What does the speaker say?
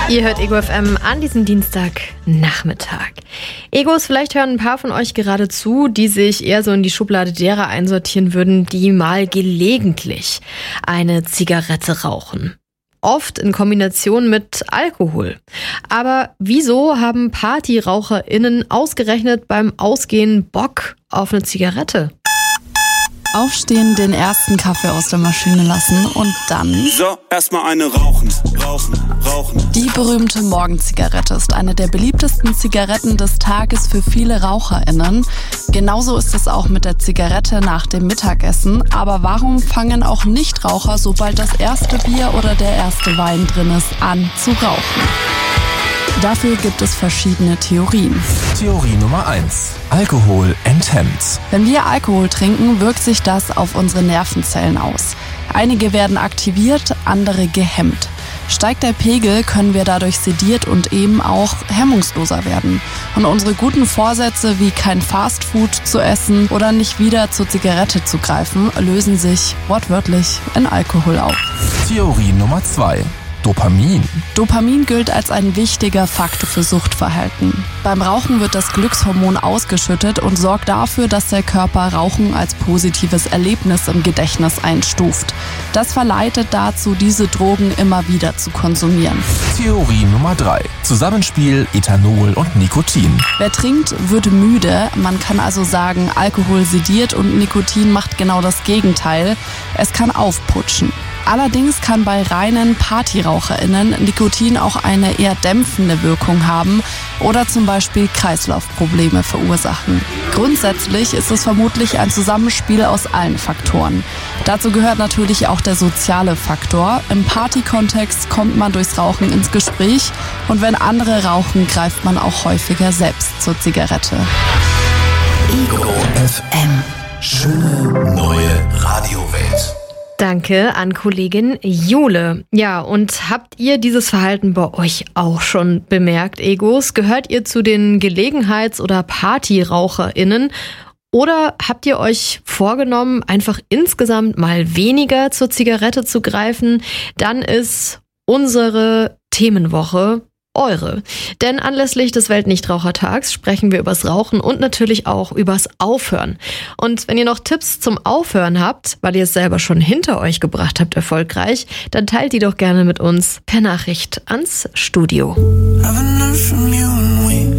Ihr hört Ego FM an diesem Dienstagnachmittag. Egos, vielleicht hören ein paar von euch gerade zu, die sich eher so in die Schublade derer einsortieren würden, die mal gelegentlich eine Zigarette rauchen. Oft in Kombination mit Alkohol. Aber wieso haben PartyraucherInnen ausgerechnet beim Ausgehen Bock auf eine Zigarette? Aufstehen, den ersten Kaffee aus der Maschine lassen und dann... So, erstmal eine rauchen. Die berühmte Morgenzigarette ist eine der beliebtesten Zigaretten des Tages für viele RaucherInnen. Genauso ist es auch mit der Zigarette nach dem Mittagessen. Aber warum fangen auch Nichtraucher, sobald das erste Bier oder der erste Wein drin ist, an zu rauchen? Dafür gibt es verschiedene Theorien. Theorie Nummer 1. Alkohol enthemmt. Wenn wir Alkohol trinken, wirkt sich das auf unsere Nervenzellen aus. Einige werden aktiviert, andere gehemmt. Steigt der Pegel, können wir dadurch sediert und eben auch hemmungsloser werden. Und unsere guten Vorsätze wie kein Fastfood zu essen oder nicht wieder zur Zigarette zu greifen, lösen sich wortwörtlich in Alkohol auf. Theorie Nummer 2. Dopamin. Dopamin gilt als ein wichtiger Faktor für Suchtverhalten. Beim Rauchen wird das Glückshormon ausgeschüttet und sorgt dafür, dass der Körper Rauchen als positives Erlebnis im Gedächtnis einstuft. Das verleitet dazu, diese Drogen immer wieder zu konsumieren. Theorie Nummer 3. Zusammenspiel Ethanol und Nikotin. Wer trinkt, wird müde. Man kann also sagen, Alkohol sediert und Nikotin macht genau das Gegenteil. Es kann aufputschen. Allerdings kann bei reinen PartyraucherInnen Nikotin auch eine eher dämpfende Wirkung haben oder zum Beispiel Kreislaufprobleme verursachen. Grundsätzlich ist es vermutlich ein Zusammenspiel aus allen Faktoren. Dazu gehört natürlich auch der soziale Faktor. Im Partykontext kommt man durchs Rauchen ins Gespräch und wenn andere rauchen, greift man auch häufiger selbst zur Zigarette. Ego FM. Schöne neue Radiowelt. Danke an Kollegin Jule. Ja, und habt ihr dieses Verhalten bei euch auch schon bemerkt, Egos? Gehört ihr zu den Gelegenheits- oder PartyraucherInnen? Oder habt ihr euch vorgenommen, einfach insgesamt mal weniger zur Zigarette zu greifen? Dann ist unsere Themenwoche eure. Denn anlässlich des Weltnichtrauchertags sprechen wir übers Rauchen und natürlich auch übers Aufhören. Und wenn ihr noch Tipps zum Aufhören habt, weil ihr es selber schon hinter euch gebracht habt erfolgreich, dann teilt die doch gerne mit uns per Nachricht ans Studio. I've been from you and we